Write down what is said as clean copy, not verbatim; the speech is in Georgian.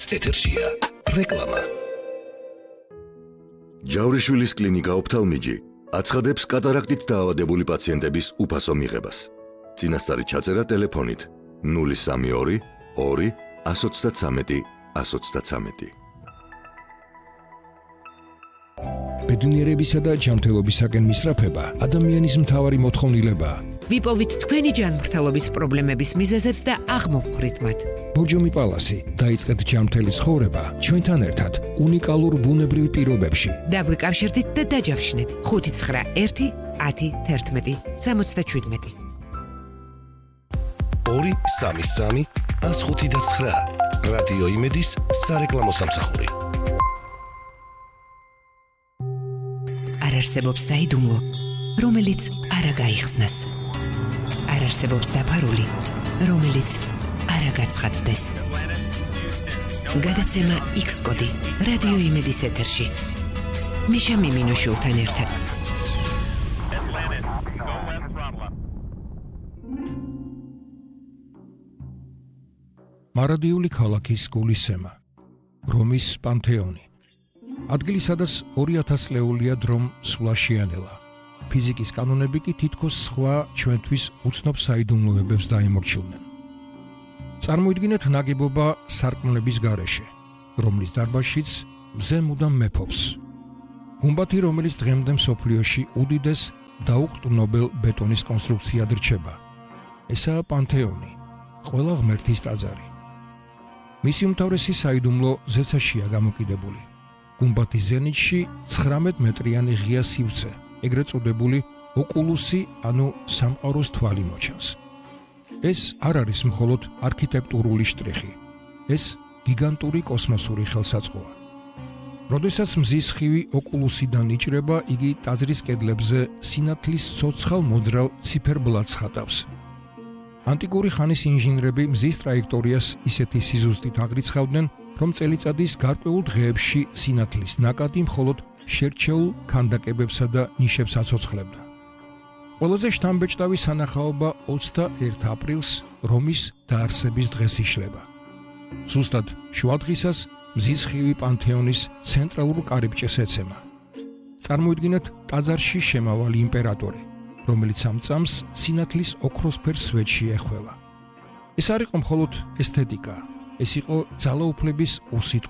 ეთერშია რეკლამა. ჯავრიშვილის კლინიკა ოფთალმიჯი აცხადებს კატარაქტით დაავადებული პაციენტების უფასო მიღებას. წინასწარი ჩაწერა ტელეფონით 032 2 133 133. ბედნიერებისა და ჯანმრთელობისაკენ მისწრაფება ადამიანის მთავარი მოთხოვნილებაა. ვიპოვით თქვენი ჯანმრთელობის პრობლემების მიზეზებს და აღმოვხვრით მათ. ბორჯომი პალასი, დაიწყეთ ჯანმრთელი ცხოვრება ჩვენთან ერთად უნიკალურ ბუნებრივ პირობებში. დაგვიკავშირდით და დაჯავშნით 591 10 11 77. 233 105 რადიო იმედის სარეკლამო სამსახური. არ არსებობს საიდუმლო, რომელიც არ გაიხსნას. არ არსებობს დაფარული, რომელიც არ გაცხადდეს. გადაცემა X-კოდი რადიო იმედის ეთერში. მიშა მიმინოშვილთან ერთად. მარადიული ქალაქის გულისემა, რომის პანთეონი. ადგილი, სადაც 2000 წლეულია დრომ სულაშიანელა. ფიზიკის კანონები კი თითქოს სხვა ჩვენთვის უცნობ საიდუმლოებებს დაემორჩილნენ. წარმოიდგინეთ ნაგებობა სარკმლების გარეშე, რომლის დარბაზშიც მზე მუდამ მეფობს. გუმბათი, რომელიც დღემდე მსოფლიოში უდიდეს დაუყრდნობელ ბეტონის კონსტრუქციად რჩება. ესაა პანთეონი, ყველა ღმერთის ტაძარი. მისი უმთავრესი საიდუმლო ზეცაშია გამოკიდებული. გუმბათის ზენიტში 19 მეტრიანი ღია სივრცე, ეგრეთ წოდებული ოკულუსი, ანუ სამყაროს თვალი მოჩანს. ეს არ არის მხოლოდ არქიტექტურული შტრიხი, ეს გიგანტური კოსმოსური ხელსაწყოა. როდესაც მზის ხივი ოკულუსიდან იჭრება, იგი ტაძრის კედლებზე სინათლის ცოცხალ მოძრავ ციფერბლადს ხატავს. ანტიკური ხანის ინჟინრები მზის ტრაექტორიას ისეთი სიზუსტით აღრიცხავდნენ, რომ წელიწადის გარკვეულ დღეებში სინათლის ნაკადი მხოლოდ შერჩეულ ქანდაკებებსა და ნიშებს აცოცხლებდა. ყველაზე შთამბეჭდავი სანახაობა 21 აპრილს რომის დაარსების დღეს იშლება. ზუსტად შუადღისას მზის ხივი პანთეონის ცენტრალურ კარიბჭეს ეცემა. წარმოიდგინეთ ტაძარში შემავალი იმპერატორი, რომელიც ამ წამს სინათლის ოქროსფერ სვეტში ეხვევა. ეს არ იყო მხოლოდ ესთეტიკა, ეს იყო ძალაუფლების უსიტყვო